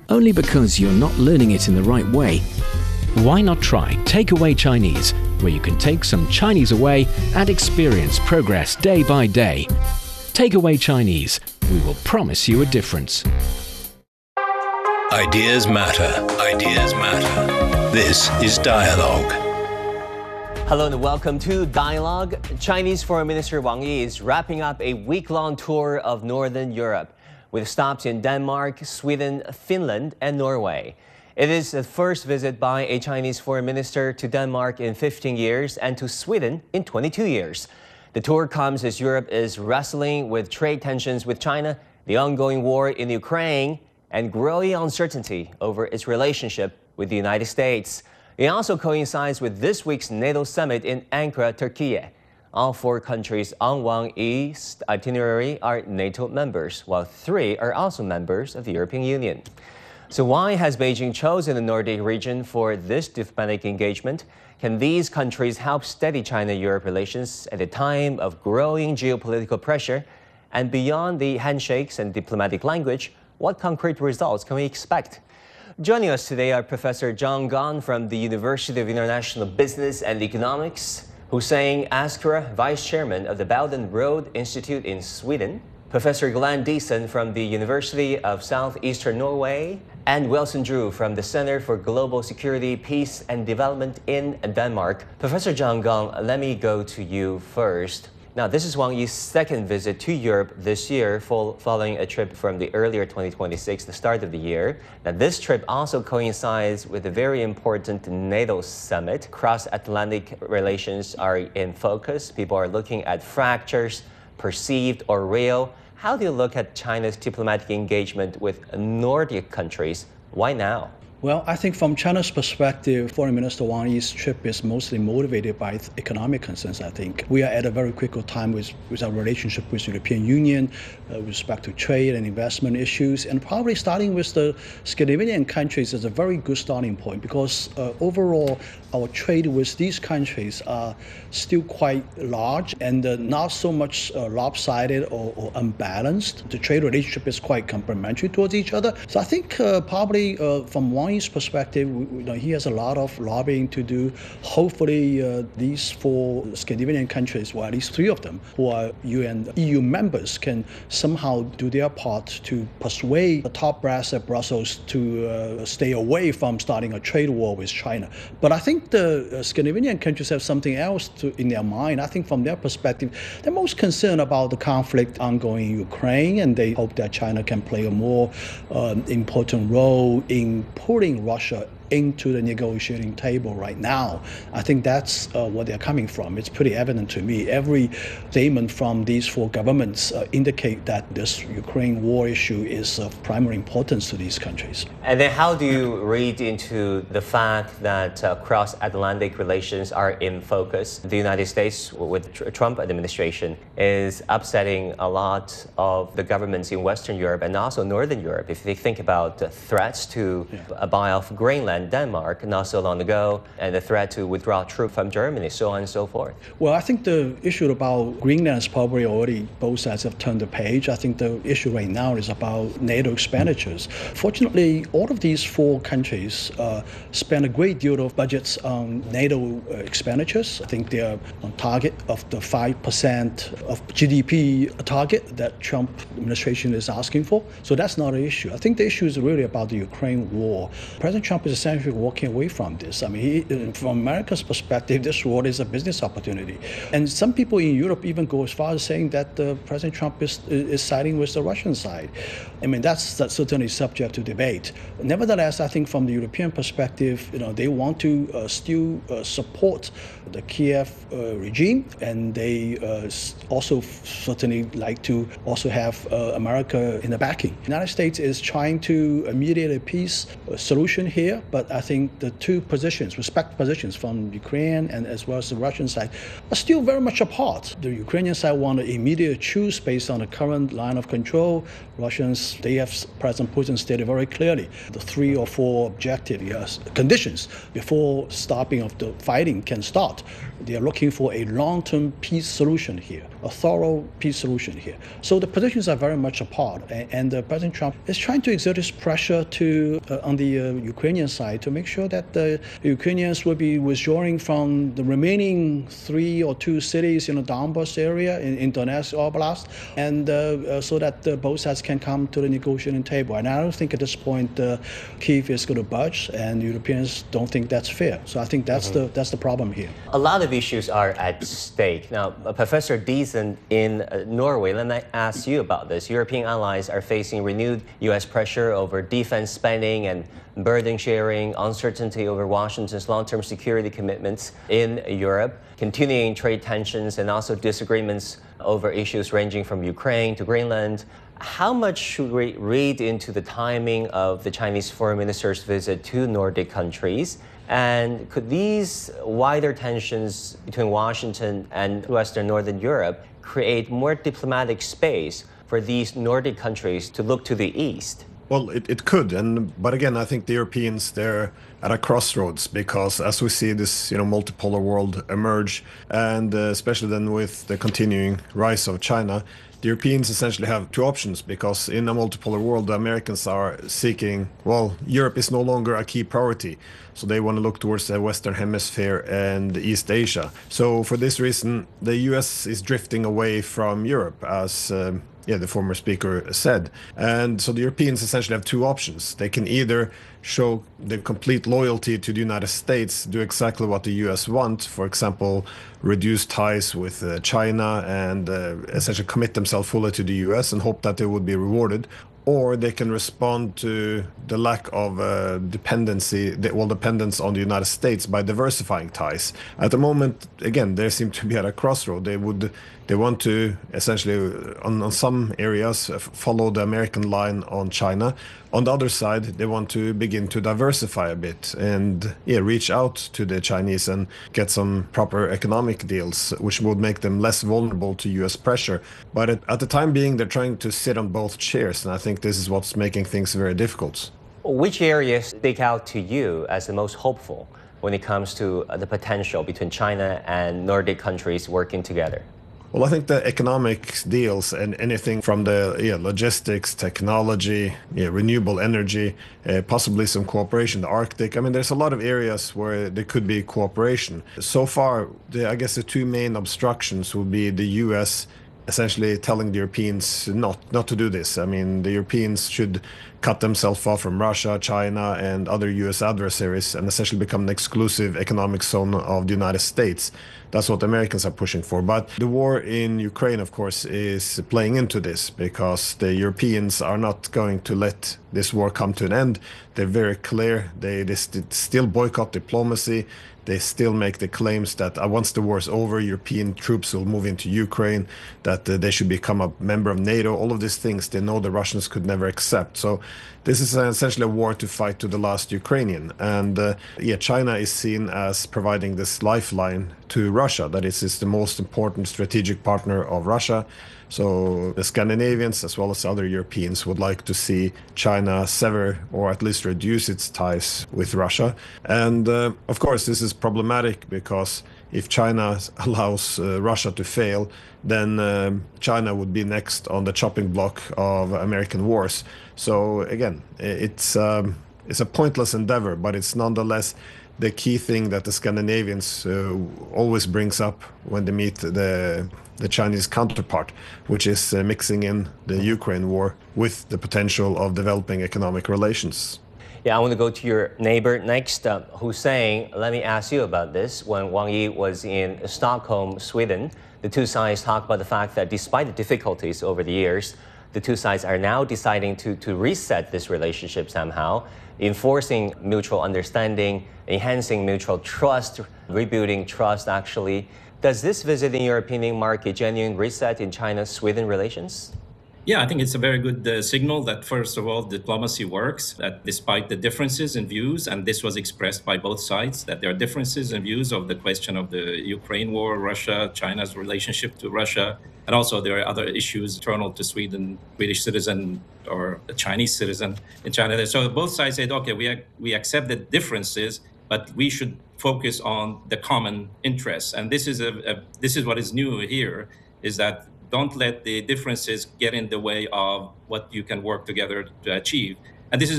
only because you're not learning it in the right way. Why not try Takeaway Chinese, where you can take some Chinese away and experience progress day by day. Takeaway Chinese, we will promise you a difference. Ideas matter. Ideas matter. This is Dialogue. Hello and welcome to Dialogue. Chinese Foreign Minister Wang Yi is wrapping up a week-long tour of Northern Europe, with stops in Denmark, Sweden, Finland, and Norway. It is the first visit by a Chinese foreign minister to Denmark in 15 years and to Sweden in 22 years. The tour comes as Europe is wrestling with trade tensions with China, the ongoing war in Ukraine, and growing uncertainty over its relationship with the United States. It also coincides with this week's NATO summit in Ankara, Turkey. All 4 countries on Wang Yi's itinerary are NATO members, while 3 are also members of the European Union. So why has Beijing chosen the Nordic region for this diplomatic engagement? Can these countries help steady China-Europe relations at a time of growing geopolitical pressure? And beyond the handshakes and diplomatic language, what concrete results can we expect? Joining us today are Professor Zhang Gang from the University of International Business and Economics, Hussein Askara, Vice Chairman of the Belt and Road Institute in Sweden, Professor Glenn Diesen from the University of Southeastern Norway, and Wilson Drew from the Center for Global Security, Peace and Development in Denmark. Professor Zhang Gang, let me go to you first. Now, this is Wang Yi's second visit to Europe this year, following a trip from the earlier 2026, the start of the year. Now, this trip also coincides with a very important NATO summit. Cross-Atlantic relations are in focus. People are looking at fractures, perceived or real. How do you look at China's diplomatic engagement with Nordic countries? Why now? Well, I think from China's perspective, Foreign Minister Wang Yi's trip is mostly motivated by economic concerns, I think. We are at a very critical time with our relationship with the European Union, with respect to trade and investment issues, and probably starting with the Scandinavian countries is a very good starting point because overall, our trade with these countries are still quite large and not so much lopsided or unbalanced. The trade relationship is quite complementary towards each other. So I think probably from Wang Yi's perspective, he has a lot of lobbying to do. Hopefully these 4 Scandinavian countries, or at least 3 of them, who are EU members, can somehow do their part to persuade the top brass at Brussels to stay away from starting a trade war with China. But I think the Scandinavian countries have something else in their mind. I think from their perspective, they're most concerned about the conflict ongoing in Ukraine, and they hope that China can play a more important role in pulling Russia into the negotiating table right now. I think that's what they're coming from. It's pretty evident to me. Every statement from these 4 governments indicate that this Ukraine war issue is of primary importance to these countries. And then how do you read into the fact that cross-Atlantic relations are in focus? The United States, with the Trump administration, is upsetting a lot of the governments in Western Europe and also Northern Europe. If they think about threats to buy off Greenland, Denmark not so long ago, and the threat to withdraw troops from Germany, so on and so forth. Well, I think the issue about Greenland is probably already both sides have turned the page. I think the issue right now is about NATO expenditures. Fortunately, all of these 4 countries spend a great deal of budgets on NATO expenditures. I think they are on target of the 5% of GDP target that Trump administration is asking for. So that's not an issue. I think the issue is really about the Ukraine war. President Trump is essentially walking away from this. I mean, from America's perspective, this war is a business opportunity. And some people in Europe even go as far as saying that President Trump is siding with the Russian side. I mean, that's certainly subject to debate. Nevertheless, I think from the European perspective, they want to still support the Kiev regime, and they also certainly like to also have America in the backing. The United States is trying to mediate a peace solution here, but but I think the two positions, respective positions from Ukraine and as well as the Russian side, are still very much apart. The Ukrainian side want an immediate truce based on the current line of control. Russians, they have President Putin stated very clearly the 3 or 4 objective conditions before stopping of the fighting can start. They are looking for a long-term peace solution here, a thorough peace solution here. So the positions are very much apart, and President Trump is trying to exert his pressure on the Ukrainian side to make sure that the Ukrainians will be withdrawing from the remaining 3 or 2 cities in the Donbas area in Donetsk Oblast, and so that both sides can come to the negotiating table. And I don't think at this point Kyiv is going to budge, and Europeans don't think that's fair. So I think that's the problem here. A lot of issues are at stake. Now, Professor Diesen in Norway, let me ask you about this. European allies are facing renewed U.S. pressure over defense spending and burden sharing, uncertainty over Washington's long-term security commitments in Europe, continuing trade tensions, and also disagreements over issues ranging from Ukraine to Greenland. How much should we read into the timing of the Chinese foreign minister's visit to Nordic countries? And could these wider tensions between Washington and Western Northern Europe create more diplomatic space for these Nordic countries to look to the east? Well, it could, but again, I think the Europeans, they're at a crossroads, because as we see this multipolar world emerge, and especially then with the continuing rise of China, the Europeans essentially have 2 options, because in a multipolar world, the Americans are seeking, Europe is no longer a key priority. So they want to look towards the Western Hemisphere and East Asia. So for this reason, the US is drifting away from Europe, as the former speaker said. And so the Europeans essentially have 2 options. They can either show the complete loyalty to the United States, do exactly what the US want, for example, reduce ties with China and essentially commit themselves fully to the US and hope that they would be rewarded. Or they can respond to the lack of dependence on the United States by diversifying ties. At the moment, again, they seem to be at a crossroad. They want to essentially, on some areas, follow the American line on China. On the other side, they want to begin to diversify a bit and reach out to the Chinese and get some proper economic deals, which would make them less vulnerable to US pressure. But at the time being, they're trying to sit on both chairs, and I think this is what's making things very difficult. Which areas stick out to you as the most hopeful when it comes to the potential between China and Nordic countries working together? Well, I think the economic deals and anything from the logistics, technology, renewable energy, possibly some cooperation, the Arctic. I mean, there's a lot of areas where there could be cooperation. So far, I guess the 2 main obstructions would be the US essentially telling the Europeans not to do this. I mean, the Europeans should cut themselves off from Russia, China, and other US adversaries and essentially become an exclusive economic zone of the United States. That's what the Americans are pushing for. But the war in Ukraine, of course, is playing into this, because the Europeans are not going to let this war come to an end. They're very clear. They still boycott diplomacy. They still make the claims that once the war is over, European troops will move into Ukraine, that they should become a member of NATO. All of these things they know the Russians could never accept. So this is essentially a war to fight to the last Ukrainian. And China is seen as providing this lifeline to Russia, that is the most important strategic partner of Russia. So the Scandinavians, as well as other Europeans, would like to see China sever or at least reduce its ties with Russia. And of course, this is problematic, because if China allows Russia to fail, then China would be next on the chopping block of American wars. So again, it's a pointless endeavor, but it's nonetheless the key thing that the Scandinavians always brings up when they meet the Chinese counterpart, which is mixing in the Ukraine war with the potential of developing economic relations. Yeah, I want to go to your neighbor next, Hussein. Let me ask you about this. When Wang Yi was in Stockholm, Sweden, the 2 sides talked about the fact that despite the difficulties over the years, the 2 sides are now deciding to reset this relationship somehow, enforcing mutual understanding, enhancing mutual trust, rebuilding trust, actually. Does this visit, in your opinion, mark a genuine reset in China-Sweden relations? Yeah, I think it's a very good signal that, first of all, diplomacy works, that despite the differences in views, and this was expressed by both sides, that there are differences in views of the question of the Ukraine war, Russia, China's relationship to Russia, and also there are other issues internal to Sweden, Swedish citizen or a Chinese citizen in China. So both sides said, okay, we accept the differences, but we should focus on the common interests. And this is what is new here, is that don't let the differences get in the way of what you can work together to achieve. And this is